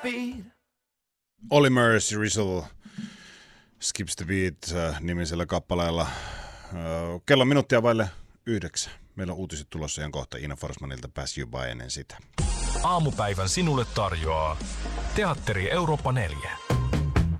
Olly Murs, Rizzle, Skips the Beat nimisellä kappaleella. Kello minuuttia vaille 9. Meillä on uutiset tulossa ihan kohta. Ina Forsmanilta Pass You By ennen sitä. Aamupäivän sinulle tarjoaa Teatteri Eurooppa 4.